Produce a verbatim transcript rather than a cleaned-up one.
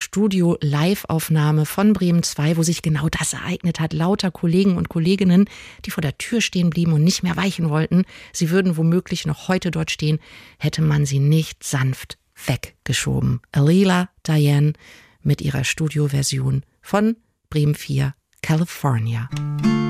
Studio-Live-Aufnahme von Bremen zwei, wo sich genau das ereignet hat. Lauter Kollegen und Kolleginnen, die vor der Tür stehen blieben und nicht mehr weichen wollten. Sie würden womöglich noch heute dort stehen, hätte man sie nicht sanft weggeschoben. Alila Diane mit ihrer Studioversion von Bremen vier, California.